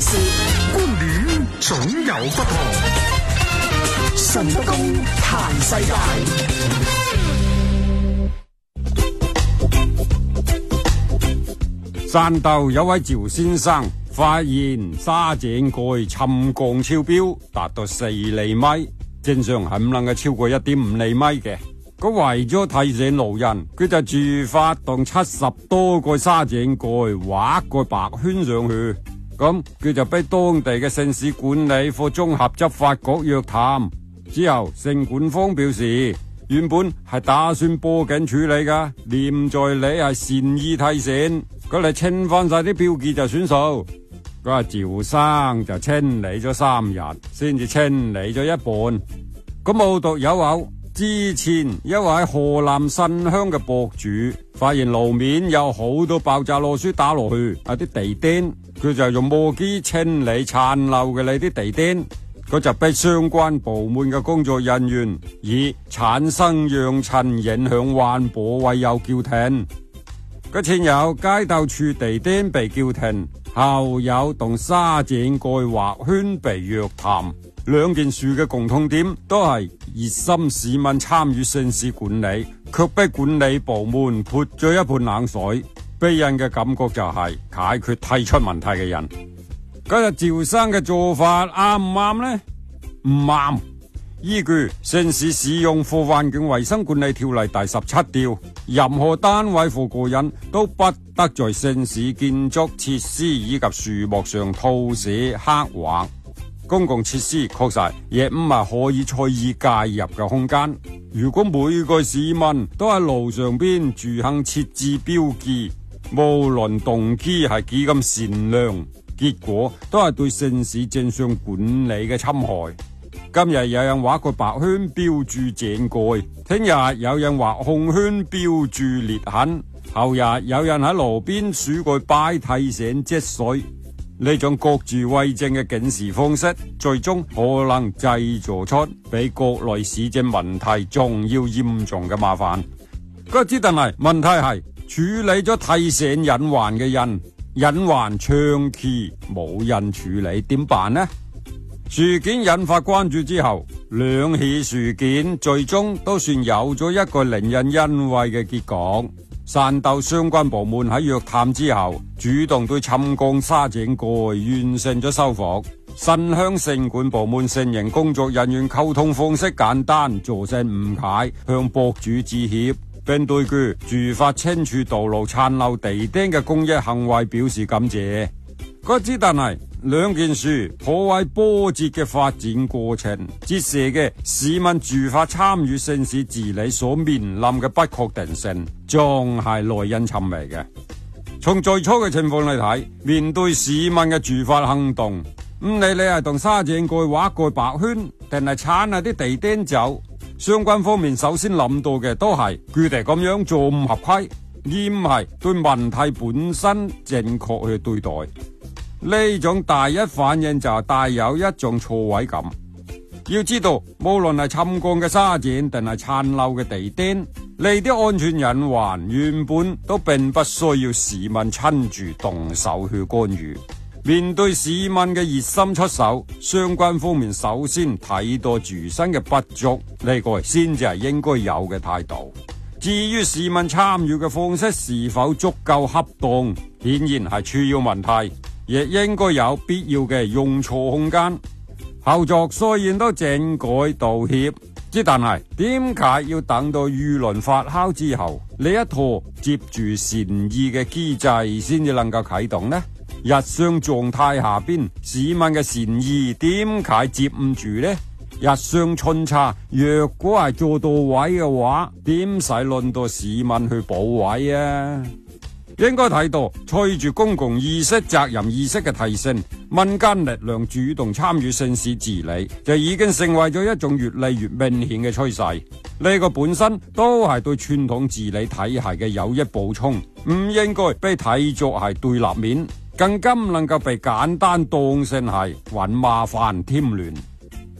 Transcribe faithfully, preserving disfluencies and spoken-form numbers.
事，觀點總有不同。順德公談世界。 汕頭有位趙先生發現沙井蓋沉降超標，達到四厘米，正常係唔能夠超過一點五厘米嘅。佢為咗提醒路人，佢就自發動七十多個沙井蓋畫個白圈上去。咁佢就俾當地嘅城市管理課綜合執法局約談之後，城管方表示原本係打算報警處理噶，念在你係善意提醒，佢嚟清翻晒啲標記就算數。佢話趙生就清理咗三日，先至清理咗一半。咁無獨有偶，之前一位河南新鄉嘅博主發現路面有好多爆炸螺絲打落去啊啲地墊，佢就用磨機清理殘留嘅呢啲地墊。佢就逼相關部門嘅工作人員以產生揚塵影響環保為由叫停。佢前有街道處地墊被叫停，後有同沙井蓋畫圈被約談，兩件事嘅共通點都係熱心市民參與城市管理，卻被管理部門潑咗一盆冷水，俾人嘅感覺就係解決提出問題嘅人。今日趙生嘅做法啱唔啱呢？唔啱。依據《城市使用和環境衛生管理條例》第十七條，任何單位或個人都不得在城市建築設施以及樹木上塗寫刻畫。公共設施確實亦唔係可以隨意介入嘅空間。如果每個市民都喺路上邊住行設置標記，無論動機係幾咁善良，結果都係對城市正常管理嘅侵害。今日有人畫個白圈標注井蓋，聽日有人畫紅圈標注裂痕，後日有人喺路邊豎個牌提醒積水。呢種各自為政嘅警示方式，最終可能製造出比國內市政問題仲要嚴重嘅麻煩。嗰之但係問題係處理咗提醒隱患嘅人，隱患長期冇人處理，點辦呢？事件引發關注之後，兩起事件最終都算有咗一個令人欣慰嘅結果。汕頭相關部門喺約談之後，主動對沉降沙井蓋完成咗修復。新鄉城管部門承認工作人員溝通方式簡單，造成誤解，向博主致歉，並對佢駐發清除道路殘留地墊嘅公益行為表示感謝。嗰之但係兩件事頗為波折嘅發展過程，折射嘅市民駐發參與城市治理所面臨嘅不確定性，仲係耐人尋味嘅。從最初嘅情況嚟睇，面對市民嘅駐發行動，唔理你係同沙井蓋畫個白圈，定係鏟下啲地墊走，相關方面首先諗到嘅都係佢哋咁樣做唔合規，而唔係對問題本身正確去對待。呢種第一反應就帶有一種錯位感。要知道，無論係沉降嘅沙井定係殘留嘅地墊，呢啲安全隱患原本都並不需要市民親自動手去干預。面對市民嘅熱心出手，相關方面首先睇到自身嘅不足，呢個先至係應該有嘅態度。至於市民參與嘅方式是否足夠恰當，顯然係主要問題。亦應該有必要嘅用錯空間。後續雖然都整改道歉，之但係點解要等到輿論發酵之後，呢一套接住善意嘅機制先至能夠啟動呢？日常狀態下邊，市民嘅善意點解接唔住呢？日常巡查若果係做到位嘅話，點使輪到市民去補位啊？應該睇到，隨住公共意識、責任意識嘅提升，民間力量主動參與城市治理，就已經成為咗一種越嚟越明顯嘅趨勢。呢個本身都係對傳統治理體系嘅有益補充，唔應該被睇作係對立面，更加唔能夠被簡單當成係搵麻煩添亂。